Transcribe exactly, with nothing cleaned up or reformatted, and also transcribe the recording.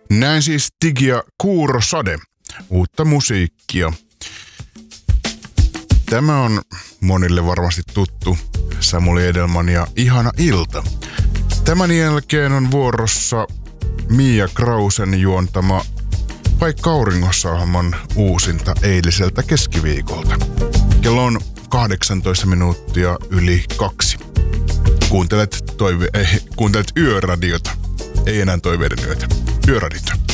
Näin siis Tigi ja Kuurosade, uutta musiikkia. Tämä on monille varmasti tuttu Samuli Edelman ja Ihana ilta. Tämän jälkeen on vuorossa Mia Krausen juontama Paikka auringossa -ohjelman uusinta eiliseltä keskiviikolta. Kello on kahdeksantoista minuuttia yli kaksi. Kuuntelet, toive, ei, kuuntelet yöradiota. Ei enää toiveiden yötä. Yöradiota.